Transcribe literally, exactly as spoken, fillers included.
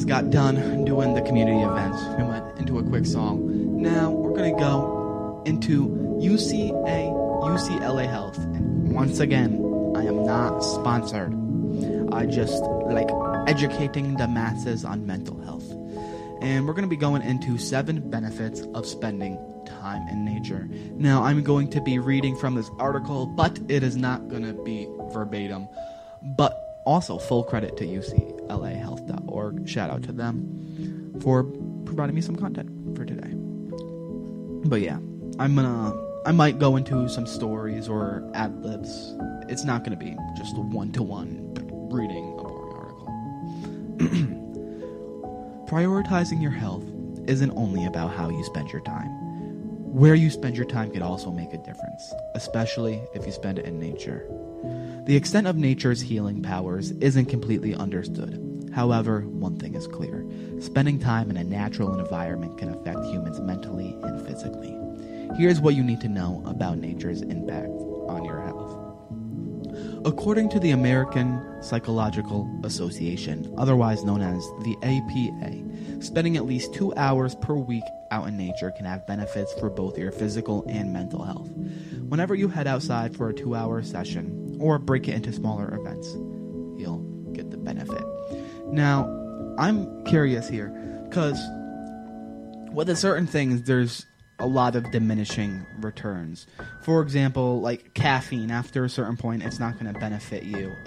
just got done doing the community events. We went into a quick song. Now we're going to go into U C A, U C L A Health. And once again, I am not sponsored. I just like educating the masses on mental health. And we're going to be going into seven benefits of spending time in nature. Now, I'm going to be reading from this article, but it is not going to be verbatim. But also, full credit to U C L A health dot org. Shout out to them for providing me some content for today. But yeah, I'm gonna, I might go into some stories or ad libs. It's not going to be just a one-to-one reading a boring article. Prioritizing your health isn't only about how you spend your time. Where you spend your time can also make a difference, especially if you spend it in nature. The extent of nature's healing powers isn't completely understood. However, one thing is clear. Spending time in a natural environment can affect humans mentally and physically. Here's what you need to know about nature's impact on your health. According to the American Psychological Association, otherwise known as the A P A, spending at least two hours per week out in nature can have benefits for both your physical and mental health. Whenever you head outside for a two-hour session, or break it into smaller events, you'll get the benefit. Now, I'm curious here, because with certain things, there's a lot of diminishing returns. For example, like caffeine, after a certain point, it's not going to benefit you